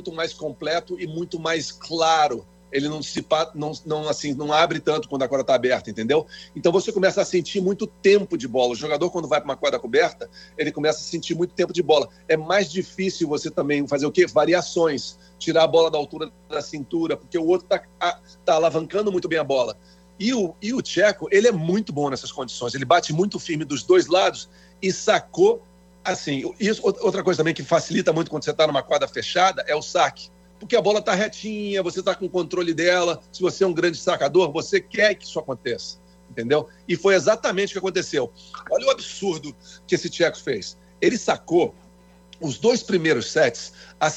muito mais completo e muito mais claro. Ele não abre tanto quando a quadra está aberta, entendeu? Então você começa a sentir muito tempo de bola. O jogador, quando vai para uma quadra coberta, ele começa a sentir muito tempo de bola. É mais difícil você também fazer o quê? Variações. Tirar a bola da altura da cintura, porque o outro está alavancando muito bem a bola. E o Tcheco, ele é muito bom nessas condições. Ele bate muito firme dos dois lados e sacou, assim... Outra coisa também que facilita muito quando você está numa quadra fechada é o saque. Porque a bola está retinha, você está com o controle dela. Se você é um grande sacador, você quer que isso aconteça, entendeu? E foi exatamente o que aconteceu. Olha o absurdo que esse Tcheco fez. Ele sacou os 2 primeiros sets a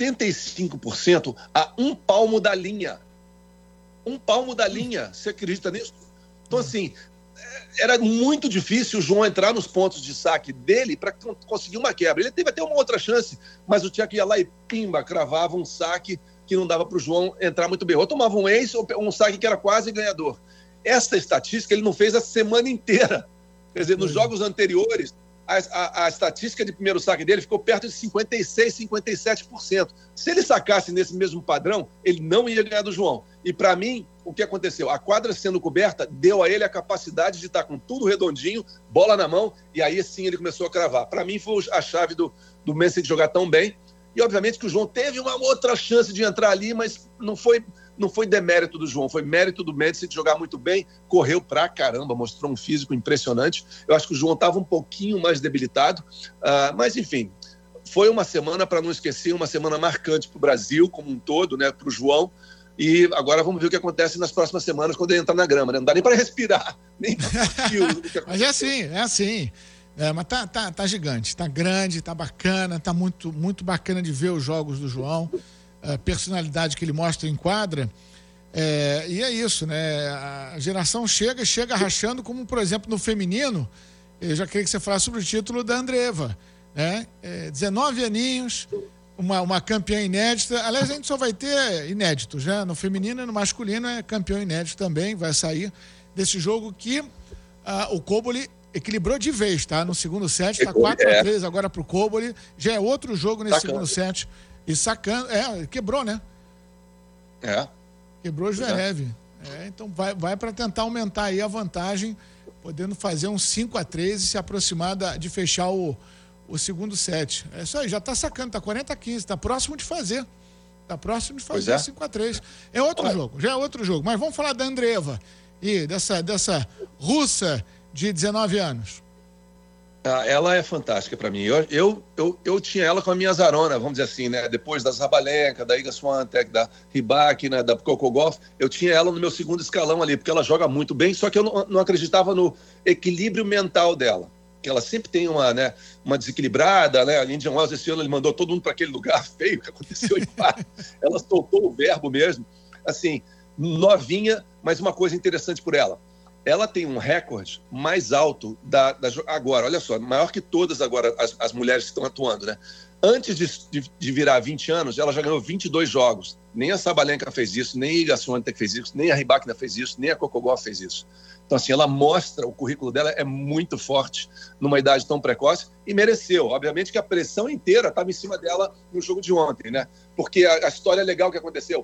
75% a 1 palmo da linha. 1 palmo da linha. Você acredita nisso? Então, assim, era muito difícil o João entrar nos pontos de saque dele para conseguir uma quebra. Ele teve até uma outra chance, mas o Tcheco ia lá e pimba, cravava um saque que não dava para o João entrar muito bem. Ou tomava um ace ou um saque que era quase ganhador. Essa estatística ele não fez a semana inteira. Quer dizer, nos jogos anteriores, a estatística de primeiro saque dele ficou perto de 56%, 57%. Se ele sacasse nesse mesmo padrão, ele não ia ganhar do João. E para mim, o que aconteceu? A quadra sendo coberta deu a ele a capacidade de estar com tudo redondinho, bola na mão, e aí sim ele começou a cravar. Para mim foi a chave do Mensah jogar tão bem. E obviamente que o João teve uma outra chance de entrar ali, mas não foi demérito do João, foi mérito do Mensah de jogar muito bem, correu pra caramba, mostrou um físico impressionante. Eu acho que o João estava um pouquinho mais debilitado, mas enfim, foi uma semana para não esquecer, uma semana marcante para o Brasil como um todo, né, para o João. E agora vamos ver o que acontece nas próximas semanas quando ele entrar na grama, né? Não dá nem para respirar, nem para sentir o que aconteceu. Mas é assim. Mas tá gigante, tá grande, tá bacana, tá muito, muito bacana de ver os jogos do João, a personalidade que ele mostra em quadra. E é isso, né? A geração chega rachando, como por exemplo no feminino. Eu já queria que você falasse sobre o título da Andreeva, né? 19 aninhos, uma campeã inédita. Aliás, a gente só vai ter inéditos, né? No feminino e no masculino é campeão inédito também, vai sair desse jogo que o Cobolli equilibrou de vez, tá? No segundo set, tá 4-3 agora pro Cobolli. Já é outro jogo nesse segundo set. E sacando. Quebrou, né? Quebrou o Zverev. Então vai para tentar aumentar aí a vantagem, podendo fazer um 5-3 e se aproximar de fechar o segundo set. É isso aí, já tá sacando, tá 40-15, tá próximo de fazer. Tá próximo de fazer 5-3. É outro jogo, já é outro jogo. Mas vamos falar da Andreeva e dessa russa de 19 anos. Ela é fantástica para mim. Eu tinha ela com a minha Zarona, vamos dizer assim, né? Depois da Zabalenka, da Iga Swiatek, da Rybak, né? Da Coco Gauff, eu tinha ela no meu segundo escalão ali, porque ela joga muito bem, só que eu não acreditava no equilíbrio mental dela. Que ela sempre tem uma desequilibrada, né? A Indian Wells esse ano ele mandou todo mundo para aquele lugar feio que aconteceu em Paris. Ela soltou o verbo mesmo. Assim, novinha, mas uma coisa interessante por ela. Ela tem um recorde mais alto agora, olha só, maior que todas agora as mulheres que estão atuando, né? Antes de virar 20 anos, ela já ganhou 22 jogos. Nem a Sabalenka fez isso, nem a Iga Swiatek fez isso, nem a Rybak fez isso, nem a Coco Gauff fez isso. Então, assim, ela mostra, o currículo dela é muito forte numa idade tão precoce e mereceu. Obviamente que a pressão inteira estava em cima dela no jogo de ontem, né? Porque a história legal que aconteceu,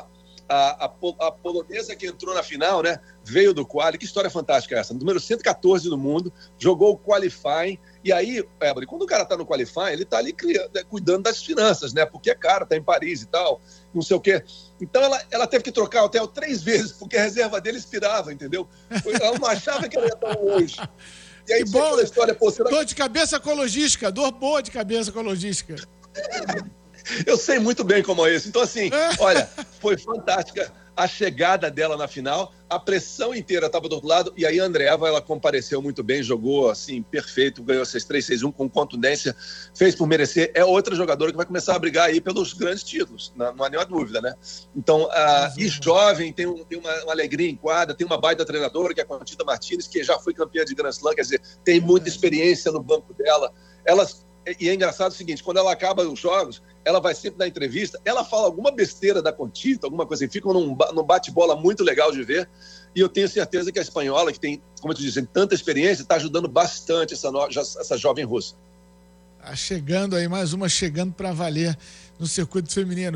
a polonesa que entrou na final, né, veio do quali. Que história fantástica é essa? Número 114 do mundo, jogou o qualifying. E aí, quando o cara tá no qualifying, ele tá ali cuidando das finanças, né? Porque é caro, tá em Paris e tal, não sei o quê. Então ela teve que trocar o hotel 3 vezes, porque a reserva dele expirava, entendeu? Ela não achava que ela ia tão longe. E aí, que bom, história, dor de cabeça com logística, dor boa de cabeça com logística. Eu sei muito bem como é isso. Então, assim, olha, foi fantástica a chegada dela na final, a pressão inteira estava do outro lado, e aí a Andreeva, ela compareceu muito bem, jogou, assim, perfeito, ganhou 6-3, 6-1 com contundência, fez por merecer. É outra jogadora que vai começar a brigar aí pelos grandes títulos, não há nenhuma dúvida, né? Então, e jovem, tem uma alegria em quadra, tem uma baita treinadora, que é a Conchita Martinez, que já foi campeã de Grand Slam, quer dizer, tem muita experiência no banco dela. E é engraçado o seguinte, quando ela acaba os jogos, ela vai sempre dar entrevista, ela fala alguma besteira da Conchita, alguma coisa assim, fica num bate-bola muito legal de ver, e eu tenho certeza que a espanhola, que tem, como eu te disse, tanta experiência, está ajudando bastante essa jovem russa. Chegando aí, mais uma chegando para valer no circuito feminino.